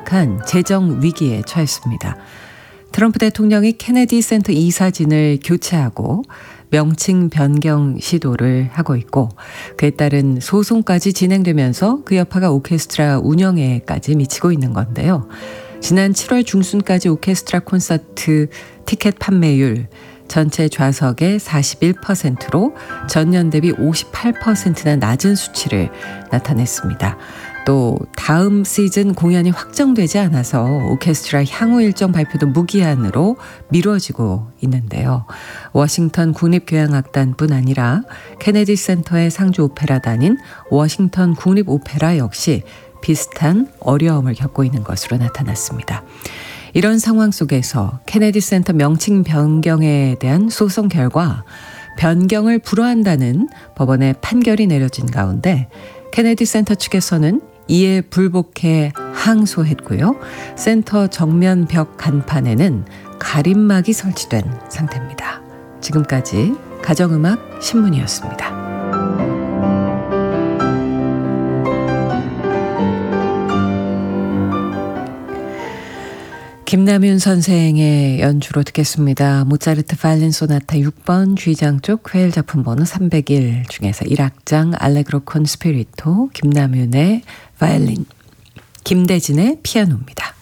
심각한 재정 위기에 처했습니다. 트럼프 대통령이 케네디 센터 이사진을 교체하고 명칭 변경 시도를 하고 있고 그에 따른 소송까지 진행되면서 그 여파가 오케스트라 운영에까지 미치고 있는 건데요. 지난 7월 중순까지 오케스트라 콘서트 티켓 판매율 전체 좌석의 41%로 전년 대비 58%나 낮은 수치를 나타냈습니다. 또 다음 시즌 공연이 확정되지 않아서 오케스트라 향후 일정 발표도 무기한으로 미뤄지고 있는데요. 워싱턴 국립교향악단뿐 아니라 케네디 센터의 상주 오페라단인 워싱턴 국립오페라 역시 비슷한 어려움을 겪고 있는 것으로 나타났습니다. 이런 상황 속에서 케네디 센터 명칭 변경에 대한 소송 결과 변경을 불허한다는 법원의 판결이 내려진 가운데 케네디 센터 측에서는 이에 불복해 항소했고요. 센터 정면 벽 간판에는 가림막이 설치된 상태입니다. 지금까지 가정음악 신문이었습니다. 김남윤 선생의 연주로 듣겠습니다. 모차르트 바이올린 소나타 6번 G장 쪽 퀘일 작품 번호 301 중에서 1악장 알레그로 콘 스피리토 김남윤의 바이올린, 김대진의 피아노입니다.